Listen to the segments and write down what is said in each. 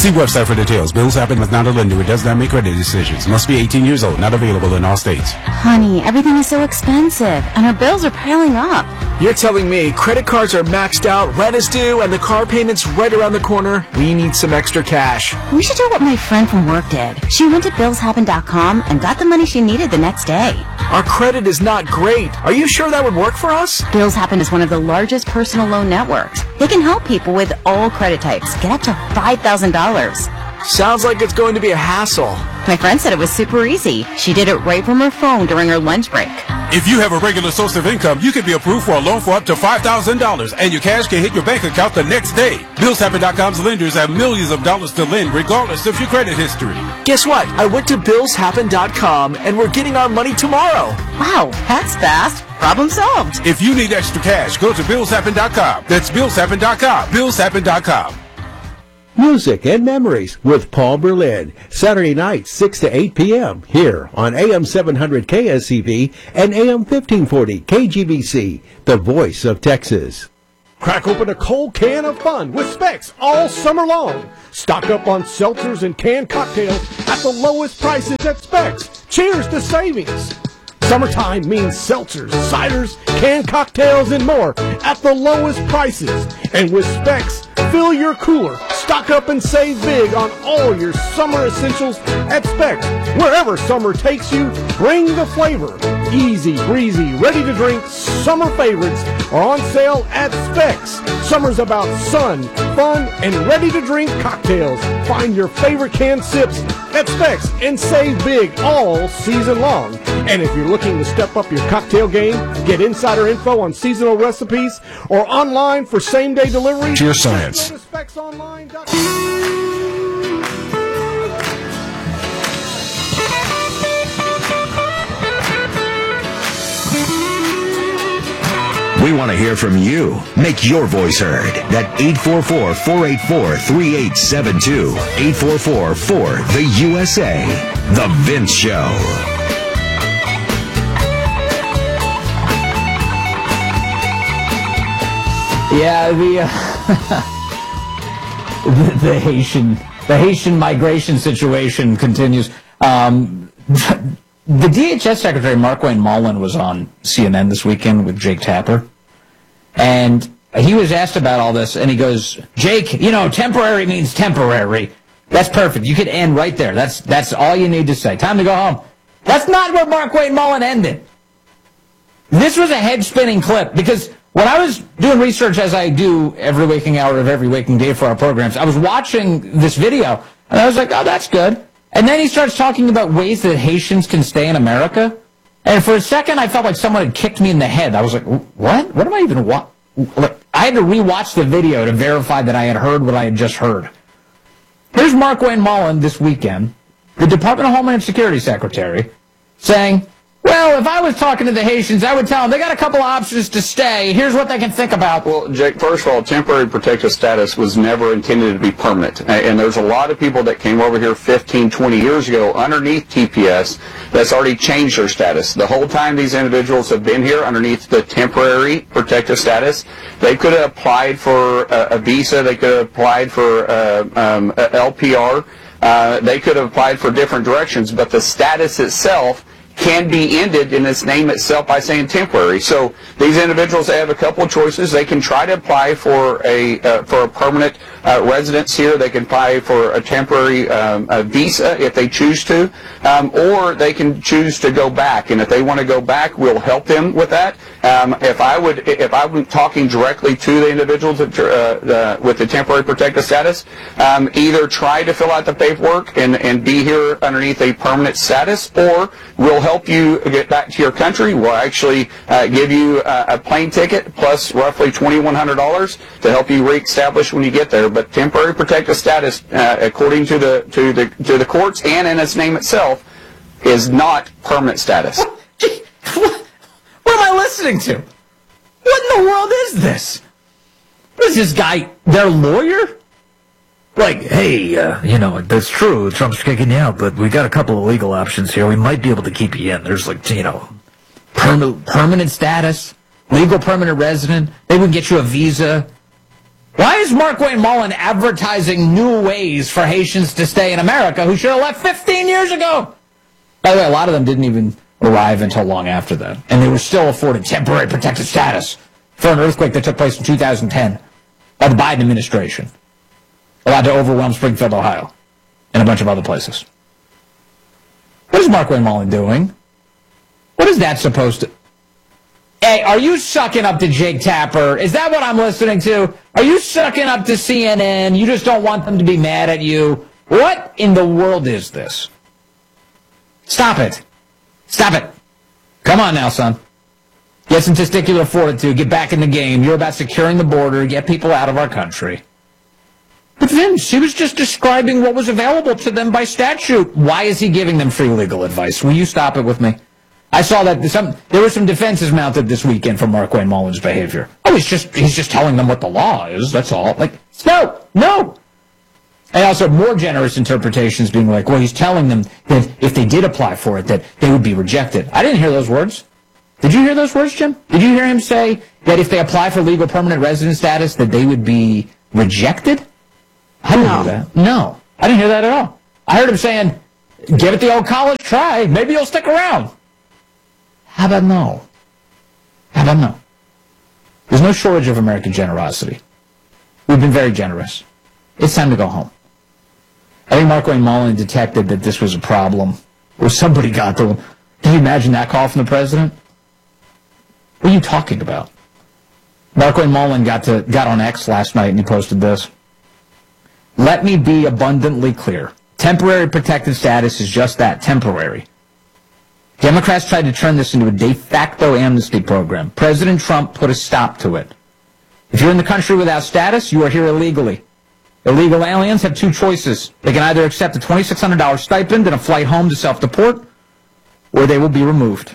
See website for details. Bills Happen is not a lender. It does not make credit decisions. Must be 18 years old. Not available in all states. Honey, everything is so expensive, and our bills are piling up. You're telling me credit cards are maxed out, rent is due, and the car payment's right around the corner? We need some extra cash. We should do what my friend from work did. She went to billshappen.com and got the money she needed the next day. Our credit is not great. Are you sure that would work for us? Bills Happen is one of the largest personal loan networks. They can help people with all credit types get up to $5,000. Sounds like it's going to be a hassle. My friend said it was super easy. She did it right from her phone during her lunch break. If you have a regular source of income, you can be approved for a loan for up to $5,000, and your cash can hit your bank account the next day. BillsHappen.com's lenders have millions of dollars to lend, regardless of your credit history. Guess what? I went to BillsHappen.com, and we're getting our money tomorrow. Wow, that's fast. Problem solved. If you need extra cash, go to BillsHappen.com. That's BillsHappen.com. BillsHappen.com. Music and Memories with Paul Berlin, Saturday night, 6 to 8 p.m. here on AM 700 KSCV and AM 1540 KGBC, the voice of Texas. Crack open a cold can of fun with Specs all summer long. Stock up on seltzers and canned cocktails at the lowest prices at Specs. Cheers to savings. Summertime means seltzers, ciders, canned cocktails, and more at the lowest prices. And with Specs, fill your cooler. Stock up and save big on all your summer essentials at Specs. Wherever summer takes you, bring the flavor. Easy, breezy, ready to drink summer favorites are on sale at Specs. Summer's about sun, fun, and ready to drink cocktails. Find your favorite canned sips at Specs and save big all season long. And if you're looking to step up your cocktail game, get insider info on seasonal recipes, or online for same-day delivery, Cheer Science. go to SpecsOnline.com. We want to hear from you. Make your voice heard at 844-484-3872. 844-4-THE-USA. The Vince Show. Yeah, the Haitian migration situation continues. The DHS Secretary Markwayne Mullin was on CNN this weekend with Jake Tapper, and he was asked about all this, and he goes, Jake, temporary means temporary. That's perfect. You could end right there. That's all you need to say. Time to go home. That's not where Markwayne Mullin ended. This was a head-spinning clip, because when I was doing research, as I do every waking hour of every waking day for our programs, I was watching this video, and I was like, oh, that's good. And then he starts talking about ways that Haitians can stay in America. And for a second, I felt like someone had kicked me in the head. I was like, what? What am I even I had to rewatch the video to verify that I had heard what I had just heard. Here's Markwayne Mullin this weekend, the Department of Homeland Security Secretary, saying, well, if I was talking to the Haitians, I would tell them they got a couple of options to stay. Here's what they can think about. Well, Jake, first of all, temporary protective status was never intended to be permanent. And there's a lot of people that came over here 15, 20 years ago underneath TPS that's already changed their status. The whole time these individuals have been here underneath the temporary protective status, they could have applied for a visa. They could have applied for LPR. They could have applied for different directions. But the status itself can be ended in its name itself by saying temporary. So these individuals, they have a couple of choices. They can try to apply for a permanent residence here. They can apply for a temporary visa if they choose to, or they can choose to go back. And if they want to go back, we'll help them with that. If I were talking directly to the individuals with the temporary protective status, either try to fill out the paperwork and be here underneath a permanent status, or we'll help you get back to your country. We'll actually give you a plane ticket plus roughly $2,100 to help you reestablish when you get there. But temporary protective status, according to the courts and in its name itself, is not permanent status. What am I listening to? What in the world is this? What is this guy, their lawyer? Like, hey, that's true, Trump's kicking you out, but we got a couple of legal options here. We might be able to keep you in. There's permanent status, legal permanent resident. They would get you a visa. Why is Markwayne Mullin advertising new ways for Haitians to stay in America who should have left 15 years ago? By the way, a lot of them didn't even arrive until long after that, and they were still afforded temporary protected status for an earthquake that took place in 2010 by the Biden administration, allowed to overwhelm Springfield, Ohio, and a bunch of other places. What is Markwayne Mullin doing? What is that supposed to... Hey, are you sucking up to Jake Tapper? Is that what I'm listening to? Are you sucking up to CNN? You just don't want them to be mad at you? What in the world is this? Stop it. Stop it. Come on now, son. Get some testicular fortitude. Get back in the game. You're about securing the border. Get people out of our country. But Vince, he was just describing what was available to them by statute. Why is he giving them free legal advice? Will you stop it with me? I saw that there were some defenses mounted this weekend for Markwayne Mullin's behavior. Oh, he's just telling them what the law is. That's all. Like, no. And also more generous interpretations being like, well, he's telling them that if they did apply for it, that they would be rejected. I didn't hear those words. Did you hear those words, Jim? Did you hear him say that if they apply for legal permanent resident status, that they would be rejected? I didn't hear that. No, I didn't hear that at all. I heard him saying, give it the old college try. Maybe you'll stick around. How about no? How about no? There's no shortage of American generosity. We've been very generous. It's time to go home. I think Markwayne Mullin detected that this was a problem, or somebody got to him. Can you imagine that call from the president? What are you talking about? Markwayne Mullin got on X last night and he posted this. Let me be abundantly clear. Temporary protected status is just that, temporary. Democrats tried to turn this into a de facto amnesty program. President Trump put a stop to it. If you're in the country without status, you are here illegally. Illegal aliens have two choices. They can either accept a $2,600 stipend and a flight home to self-deport, or they will be removed.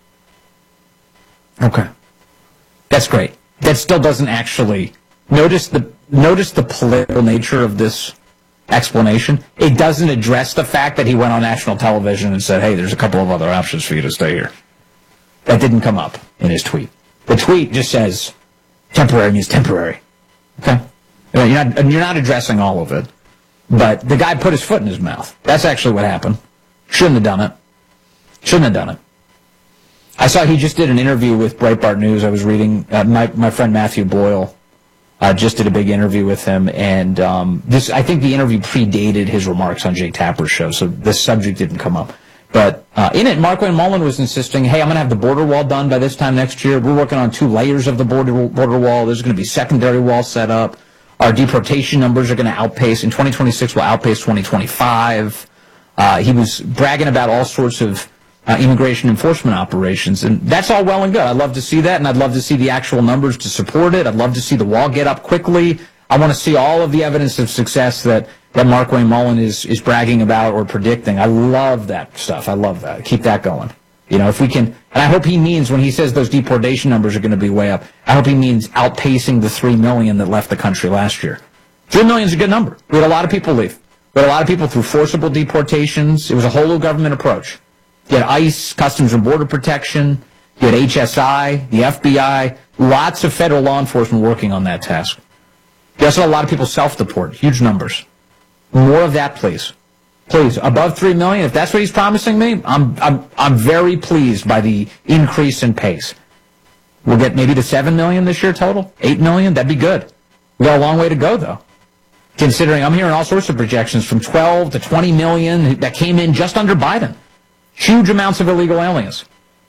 Okay. That's great. That still doesn't actually... Notice the political nature of this explanation. It doesn't address the fact that he went on national television and said, hey, there's a couple of other options for you to stay here. That didn't come up in his tweet. The tweet just says, temporary means temporary. Okay? You're not addressing all of it. But the guy put his foot in his mouth. That's actually what happened. Shouldn't have done it. Shouldn't have done it. I saw he just did an interview with Breitbart News. I was reading, my friend Matthew Boyle just did a big interview with him, and I think the interview predated his remarks on Jake Tapper's show, so this subject didn't come up. But in it, Markwayne Mullin was insisting, hey, I'm going to have the border wall done by this time next year. We're working on 2 layers of the border wall. There's going to be secondary walls set up. Our deportation numbers are going to outpace, in 2026, will outpace 2025. He was bragging about all sorts of immigration enforcement operations, and that's all well and good. I'd love to see that, and I'd love to see the actual numbers to support it. I'd love to see the wall get up quickly. I want to see all of the evidence of success that Markwayne Mullin is bragging about or predicting. I love that stuff. I love that. Keep that going. You know, if we can, and I hope he means when he says those deportation numbers are going to be way up, I hope he means outpacing the 3 million that left the country last year. 3 million is a good number. We had a lot of people leave. We had a lot of people through forcible deportations. It was a whole new government approach. You had ICE, Customs and Border Protection. You had HSI, the FBI, lots of federal law enforcement working on that task. You also had a lot of people self-deport, huge numbers. More of that, please. Please, above 3 million, if that's what he's promising me, I'm very pleased by the increase in pace. We'll get maybe to 7 million this year total, 8 million, that'd be good. We got a long way to go, though. Considering I'm hearing all sorts of projections from 12 to 20 million that came in just under Biden. Huge amounts of illegal aliens.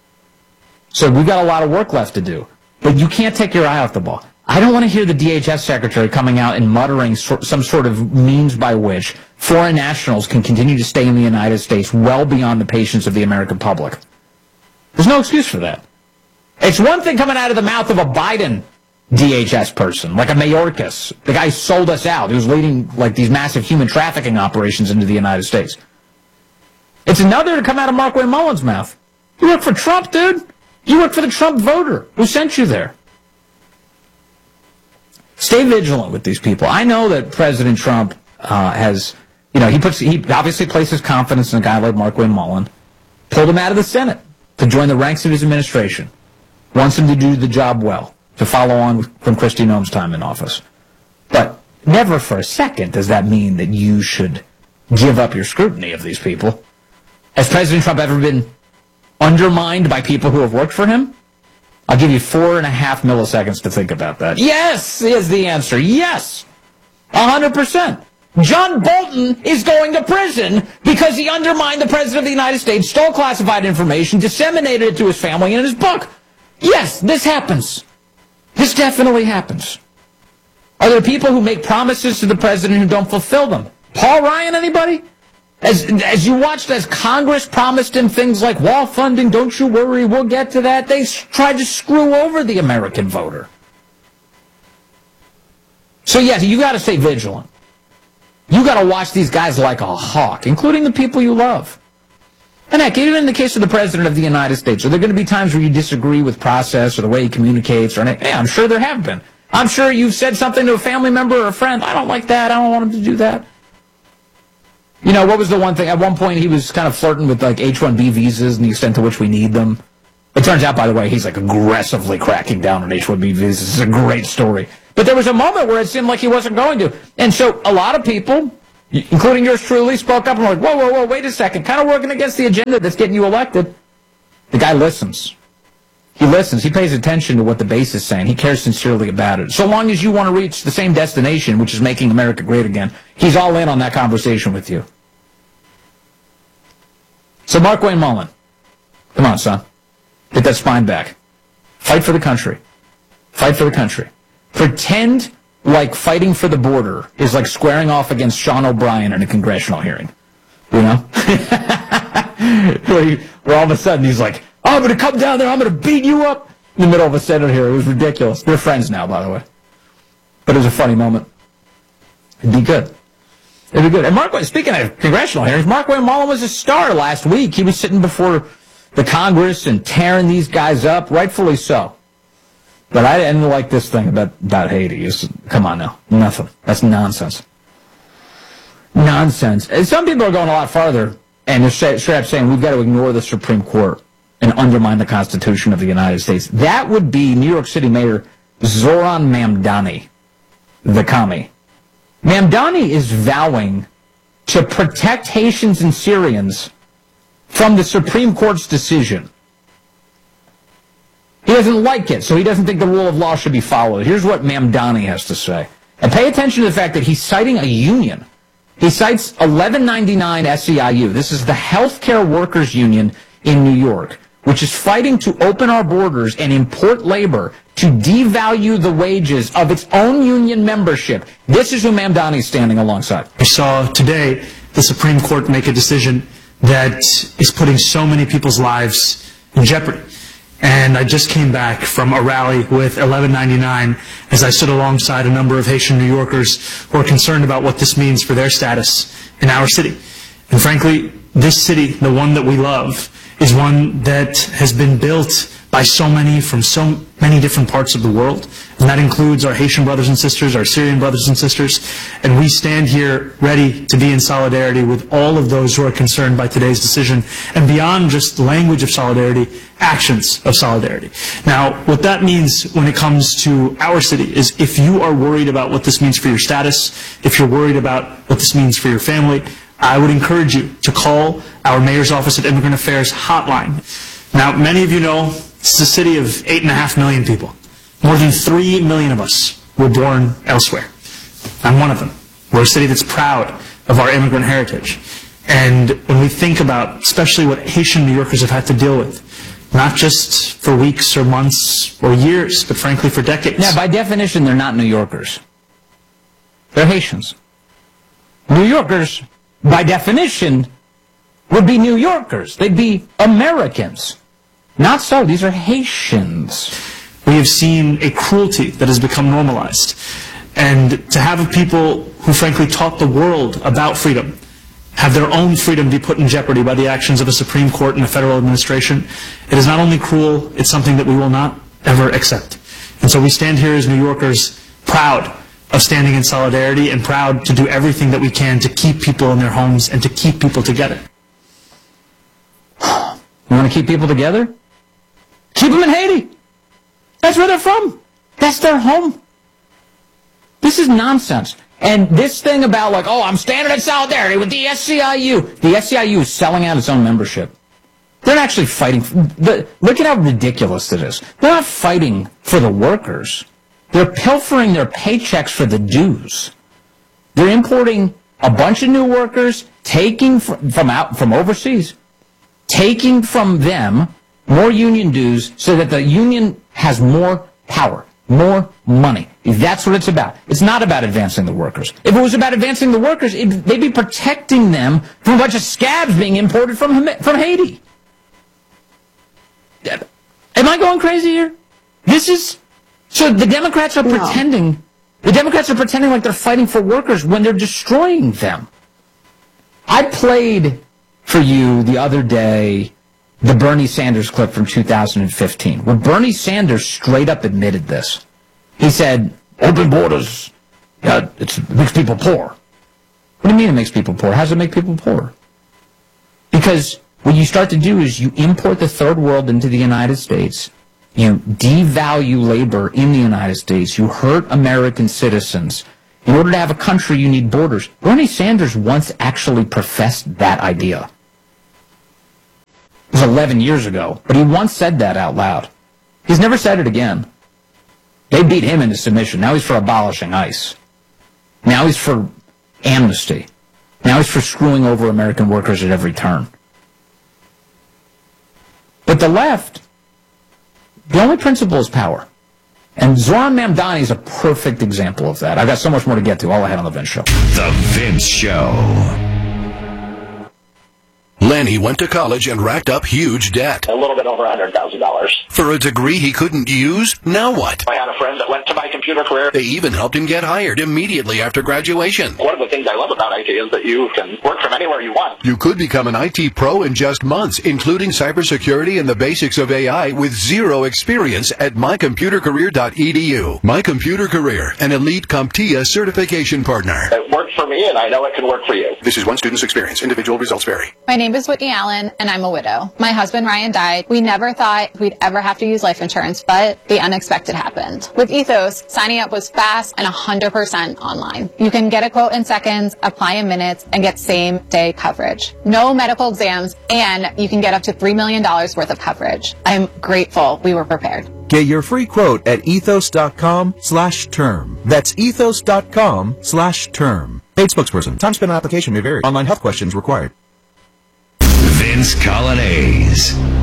So we've got a lot of work left to do. But you can't take your eye off the ball. I don't want to hear the DHS secretary coming out and muttering some sort of means by which foreign nationals can continue to stay in the United States well beyond the patience of the American public. There's no excuse for that. It's one thing coming out of the mouth of a Biden DHS person, like a Mayorkas. The guy sold us out. He was leading like these massive human trafficking operations into the United States. It's another to come out of Markwayne Mullin's mouth. You work for Trump, dude. You work for the Trump voter who sent you there. Stay vigilant with these people. I know that President Trump has, he obviously places confidence in a guy like Markwayne Mullin, pulled him out of the Senate to join the ranks of his administration, wants him to do the job well, to follow on from Kristi Noem's time in office. But never for a second does that mean that you should give up your scrutiny of these people. Has President Trump ever been undermined by people who have worked for him? I'll give you 4.5 milliseconds to think about that. Yes is the answer. Yes. 100%. John Bolton is going to prison because he undermined the President of the United States, stole classified information, disseminated it to his family in his book. Yes, this happens. This definitely happens. Are there people who make promises to the President who don't fulfill them? Paul Ryan, anybody? As you watched as Congress promised him things like wall funding, don't you worry, we'll get to that, they tried to screw over the American voter. So yes, you got to stay vigilant. You got to watch these guys like a hawk, including the people you love. And heck, even in the case of the President of the United States, are there going to be times where you disagree with process or the way he communicates? Or anything? Yeah, I'm sure there have been. I'm sure you've said something to a family member or a friend, I don't like that, I don't want him to do that. You know, what was the one thing? At one point, he was kind of flirting with, like, H-1B visas and the extent to which we need them. It turns out, by the way, he's, like, aggressively cracking down on H-1B visas. It's a great story. But there was a moment where it seemed like he wasn't going to. And so a lot of people, including yours truly, spoke up and were like, whoa, wait a second. Kind of working against the agenda that's getting you elected. The guy listens. He listens. He pays attention to what the base is saying. He cares sincerely about it. So long as you want to reach the same destination, which is making America great again, he's all in on that conversation with you. So Markwayne Mullin, come on, son. Get that spine back. Fight for the country. Fight for the country. Pretend like fighting for the border is like squaring off against Sean O'Brien in a congressional hearing. You know? Where all of a sudden he's like, oh, I'm going to come down there, I'm going to beat you up in the middle of a Senate hearing. It was ridiculous. They're friends now, by the way. But it was a funny moment. It'd be good. It'd be good. And Markwayne, speaking of congressional hearings, Markwayne Mullin was a star last week. He was sitting before the Congress and tearing these guys up, rightfully so. But I didn't like this thing about Haiti. Come on now. Nothing. That's nonsense. Nonsense. And some people are going a lot farther, and they're straight up saying we've got to ignore the Supreme Court and undermine the Constitution of the United States. That would be New York City Mayor Zoran Mamdani, the commie. Mamdani is vowing to protect Haitians and Syrians from the Supreme Court's decision. He doesn't like it, so he doesn't think the rule of law should be followed. Here's what Mamdani has to say. And pay attention to the fact that he's citing a union. He cites 1199 SEIU. This is the Healthcare Workers Union in New York, which is fighting to open our borders and import labor to devalue the wages of its own union membership. This is who Mamdani is standing alongside. We saw today the Supreme Court make a decision that is putting so many people's lives in jeopardy. And I just came back from a rally with 1199 as I stood alongside a number of Haitian New Yorkers who are concerned about what this means for their status in our city. And frankly, this city, the one that we love, is one that has been built by so many from so many different parts of the world. And that includes our Haitian brothers and sisters, our Syrian brothers and sisters. And we stand here ready to be in solidarity with all of those who are concerned by today's decision. And beyond just language of solidarity, actions of solidarity. Now, what that means when it comes to our city is if you are worried about what this means for your status, if you're worried about what this means for your family, I would encourage you to call our Mayor's Office at Immigrant Affairs hotline. Now, many of you know this is a city of 8.5 million people. More than 3 million of us were born elsewhere. I'm one of them. We're a city that's proud of our immigrant heritage. And when we think about, especially what Haitian New Yorkers have had to deal with, not just for weeks or months or years, but frankly for decades. Now, by definition, they're not New Yorkers. They're Haitians. New Yorkers, by definition, would be New Yorkers. They'd be Americans. Not so. These are Haitians. We have seen a cruelty that has become normalized. And to have people who frankly taught the world about freedom have their own freedom be put in jeopardy by the actions of a Supreme Court and a federal administration, it is not only cruel, it's something that we will not ever accept. And so we stand here as New Yorkers proud of standing in solidarity and proud to do everything that we can to keep people in their homes and to keep people together. You want to keep people together? Keep them in Haiti. That's where they're from. That's their home. This is nonsense. And this thing about like, oh, I'm standing in solidarity with the SEIU. The SEIU is selling out its own membership. They're not actually fighting. Look at how ridiculous it is. They're not fighting for the workers. They're pilfering their paychecks for the dues. They're importing a bunch of new workers, taking from overseas, taking from them more union dues so that the union has more power, more money. That's what it's about. It's not about advancing the workers. If it was about advancing the workers, they'd be protecting them from a bunch of scabs being imported from Haiti. Am I going crazy here? So the Democrats are pretending. The Democrats are pretending like they're fighting for workers when they're destroying them. I played for you the other day the Bernie Sanders clip from 2015, where Bernie Sanders straight up admitted this. He said, open borders, it makes people poor. What do you mean it makes people poor? How does it make people poor? Because what you start to do is you import the third world into the United States. You devalue labor in the United States. You hurt American citizens. In order to have a country, you need borders. Bernie Sanders once actually professed that idea. It was 11 years ago, but he once said that out loud. He's never said it again. They beat him into submission. Now he's for abolishing ICE. Now he's for amnesty. Now he's for screwing over American workers at every turn. But the left, the only principle is power. And Zoran Mamdani is a perfect example of that. I've got so much more to get to. All ahead on The Vince Show. The Vince Show. Lenny went to college and racked up huge debt. A little bit over $100,000. For a degree he couldn't use, now what? I had a friend that went to my computer career. They even helped him get hired immediately after graduation. One of the things I love about IT is that you can work from anywhere you want. You could become an IT pro in just months, including cybersecurity and the basics of AI with zero experience at mycomputercareer.edu. My Computer Career, an elite CompTIA certification partner. It worked for me, and I know it can work for you. This is one student's experience. Individual results vary. My name is Whitney Allen, and I'm a widow. My husband, Ryan, died. We never thought we'd ever have to use life insurance, but the unexpected happened. With Ethos, signing up was fast and 100% online. You can get a quote in seconds, apply in minutes, and get same-day coverage. No medical exams, and you can get up to $3 million worth of coverage. I'm grateful we were prepared. Get your free quote at ethos.com/term. That's ethos.com/term. Paid spokesperson. Time spent on application may vary. Online health questions required. Vince Colonnese.